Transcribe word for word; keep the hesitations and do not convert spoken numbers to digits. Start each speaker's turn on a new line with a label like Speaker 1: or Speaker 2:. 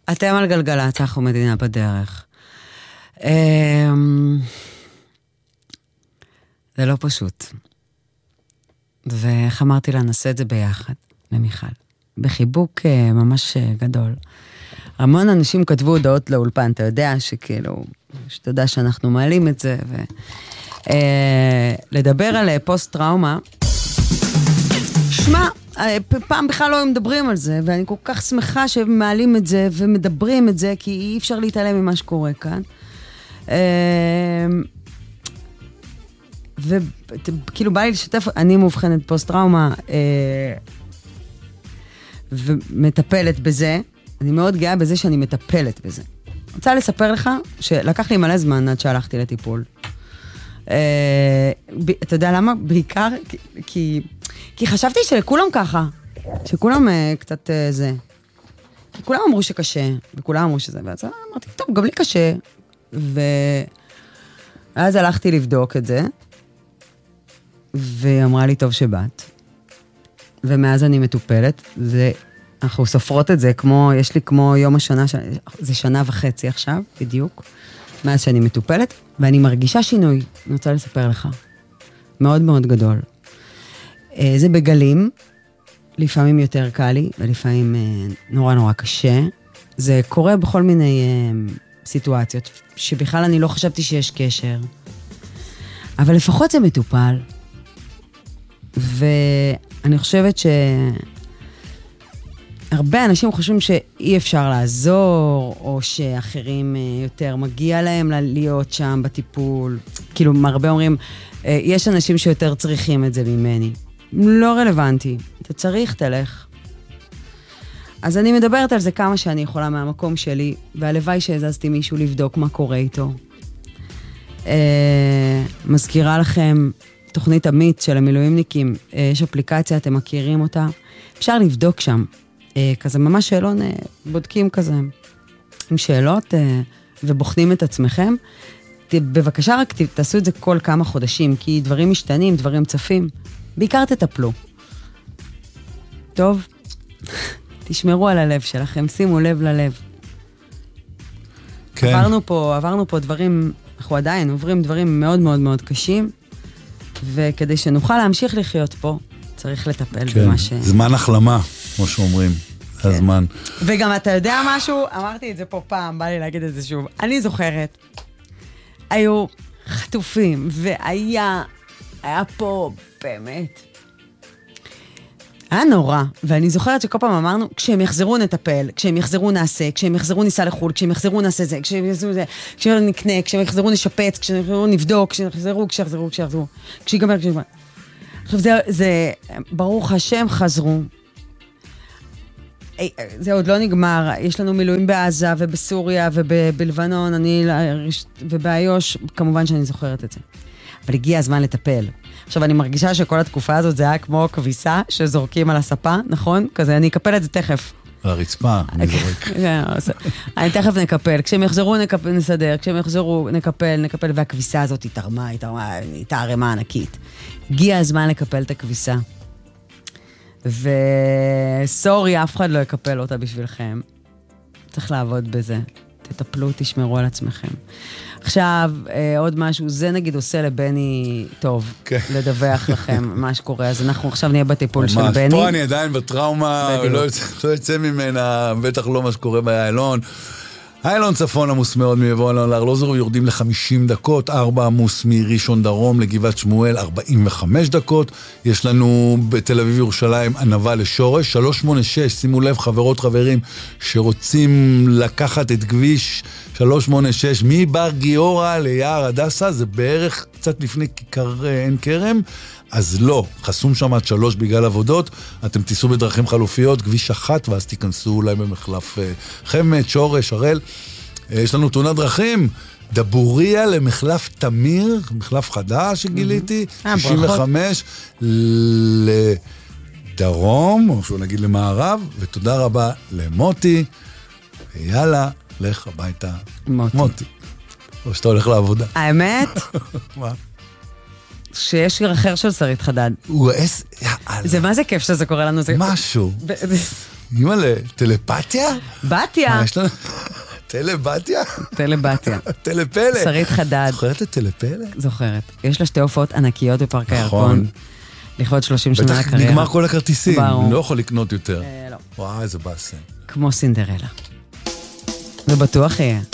Speaker 1: אתם על גלגלצ, אנחנו מדינה בדרך. זה לא פשוט. ואיך אמרתי לה, נעשה את זה ביחד, למיכל. בחיבוק ממש גדול. המון אנשים כתבו הודעות לאולפן, אתה יודע שכאילו, שאתה יודע שאנחנו מעלים את זה, ו... לדבר על פוסט-טראומה, שמע, פעם בכלל לא מדברים על זה, ואני כל כך שמחה שמעלים את זה ומדברים את זה, כי אי אפשר להתעלם ממה שקורה כאן. וכאילו בא לי לשתף, אני מאובחנת פוסט-טראומה, ומטפלת בזה, אני מאוד גאה בזה שאני מטפלת בזה. אני רוצה לספר לך שלקח לי מלא זמן עד שהלכתי לטיפול. אתה יודע למה? בעיקר כי, כי חשבתי שלכולם ככה, שכולם קצת זה. כי כולם אמרו שקשה, וכולם אמרו שזה, ואז אמרתי, טוב, גם לי קשה. ואז הלכתי לבדוק את זה, והיא אמרה לי, טוב שבאת. ומאז אני מטופלת, זה, אנחנו סופרות את זה, כמו, יש לי כמו יום השנה, זה שנה וחצי עכשיו, בדיוק, מאז שאני מטופלת, ואני מרגישה שינוי, אני רוצה לספר לך, מאוד מאוד גדול. זה בגלים, לפעמים יותר קל לי, ולפעמים נורא נורא קשה. זה קורה בכל מיני סיטואציות, שבכלל אני לא חשבתי שיש קשר, אבל לפחות זה מטופל. ואני חושבת שהרבה אנשים חושבים שאי אפשר לעזור, או שאחרים יותר מגיע להם להיות שם בטיפול. כאילו, הרבה אומרים, יש אנשים שיותר צריכים את זה ממני. לא רלוונטי. אתה צריך, תלך. אז אני מדברת על זה כמה שאני יכולה מהמקום שלי, והלוואי שהזזתי מישהו לבדוק מה קורה איתו. מזכירה לכם תוכנית עמית של המילואימניקים, יש אפליקציה, אתם מכירים אותה, אפשר לבדוק שם, כזה ממש שאלון, בודקים כזה, עם שאלות, ובוחנים את עצמכם, בבקשה רק תעשו את זה כל כמה חודשים, כי דברים משתנים, דברים צפים, בעיקר תטפלו. טוב? תשמרו על הלב שלכם, שימו לב ללב.
Speaker 2: כן.
Speaker 1: עברנו פה, עברנו פה דברים, אנחנו עדיין עוברים דברים מאוד מאוד מאוד קשים, וכדי שנוכל להמשיך לחיות פה, צריך לטפל
Speaker 2: כן.
Speaker 1: במה ש...
Speaker 2: זמן החלמה, כמו שאומרים. זה
Speaker 1: כן.
Speaker 2: הזמן.
Speaker 1: וגם אתה יודע משהו, אמרתי את זה פה פעם, בא לי להגיד את זה שוב. אני זוכרת, היו חטופים, והיה, היה פה באמת... היה נורא, ואני זוכרת שכל פעם אמרנו, כשהם יחזרו נטפל, כשהם יחזרו נעשה, כשהם יחזרו ניסה לחול, כשהם יחזרו נעשה זה, כשהם יחזרו זה, כשהם נקנה, כשהם יחזרו נשפץ, כשהם יחזרו נבדוק, כשהם יחזרו, כשהם יחזרו, כשהם יחזרו, כשיגמר, כשיגמר. עכשיו זה, זה, ברוך השם חזרו. זה עוד לא נגמר, יש לנו מילואים בעזה ובסוריה ובלבנון, אני, ובאיוש, כמובן שאני זוכרת את זה. אבל הגיע הזמן לטפל. עכשיו, אני מרגישה שכל התקופה הזאת זה היה כמו כביסה שזורקים על הספה, נכון? כזה, אני אקפל את זה תכף.
Speaker 2: על הרצפה, אני זורק.
Speaker 1: אני תכף נקפל. כשהם יחזרו נסדר, כשהם יחזרו נקפל, נקפל, והכביסה הזאת היא תרמה, היא תרמה, היא תרמה ענקית. הגיע הזמן לקפל את הכביסה. וסורי, אף אחד לא יקפל אותה בשבילכם. צריך לעבוד בזה. תטפלו, תשמרו על עצמכם. עכשיו, אה, עוד משהו, זה נגיד עושה לבני טוב, okay. לדווח לכם מה שקורה, אז אנחנו עכשיו נהיה בטיפול של בני.
Speaker 2: פה אני עדיין בטראומה, ולא יוצא, לא יוצא ממנה, בטח לא מה שקורה באיילון. איילון צפון עמוס מאוד מיבוא אלון לארלוזור, יורדים ל-חמישים דקות, ארבע עמוס מראשון דרום לגבעת שמואל, ארבעים וחמש דקות. יש לנו בתל אביב ירושלים ענבה לשורש, שלוש שמונה שש, שימו לב חברות חברים שרוצים לקחת את כביש שלוש שמונה שש מבר גיורא ליער הדסה, זה בערך קצת לפני כיכר עין כרם, אז לא, חסום שם עד שלוש בגלל עבודות, אתם תיסעו בדרכים חלופיות, כביש אחת, ואז תיכנסו אולי במחלף חמת, שורש, הראל. יש לנו תאונת דרכים, דבוריה למחלף תמיר, מחלף חדש שגיליתי, שישים וחמש לדרום, או שהוא נגיד למערב, ותודה רבה למוטי, ויאללה, לך הביתה.
Speaker 1: מוטי.
Speaker 2: מוטי. או שאתה הולך לעבודה.
Speaker 1: האמת?
Speaker 2: מה?
Speaker 1: שיש שיר אחר של שרית חדד.
Speaker 2: הוא אס... יאללה.
Speaker 1: זה מה זה כיף שזה קורה לנו?
Speaker 2: משהו. אימא'לה, טלפתיה?
Speaker 1: בתיה.
Speaker 2: מה יש לנו? טלבתיה?
Speaker 1: טלבתיה.
Speaker 2: טלפלא.
Speaker 1: שרית חדד.
Speaker 2: זוכרת את טלפלא?
Speaker 1: זוכרת. יש לה שתי הופעות ענקיות בפארק הירקון. לכבוד שלושים שנה
Speaker 2: בטח
Speaker 1: לקריירה.
Speaker 2: נגמר כל הכרטיסים,
Speaker 1: ברור.
Speaker 2: לא יכול לקנות יותר.
Speaker 1: אה, לא.
Speaker 2: וואי, איזה באסה.
Speaker 1: כמו סינדרלה. ובטוח יהיה.